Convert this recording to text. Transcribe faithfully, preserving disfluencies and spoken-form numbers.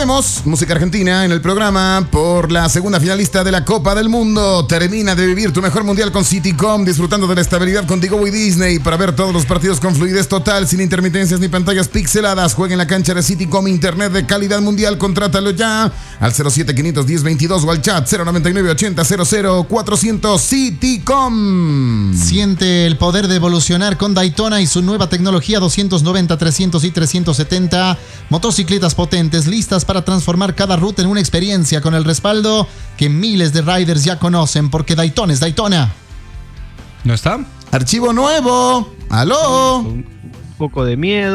Volvemos, música argentina en el programa por la segunda finalista de la Copa del Mundo. Termina de vivir tu mejor mundial con Citycom, disfrutando de la estabilidad con Tigo y Disney para ver todos los partidos con fluidez total, sin intermitencias ni pantallas pixeladas. Juega en la cancha de Citycom, internet de calidad mundial. Contrátalo ya al cero siete cinco uno cero veintidós o al chat cero nueve nueve ochenta cero cero cuatrocientos. Citycom. Siente el poder de evolucionar con Daytona y su nueva tecnología doscientos noventa, trescientos y trescientos setenta. Motocicletas potentes listas para transformar cada ruta en una experiencia con el respaldo que miles de riders ya conocen, porque Daytona es Daytona. ¿No está? Archivo nuevo. ¡Aló! Un poco de miedo.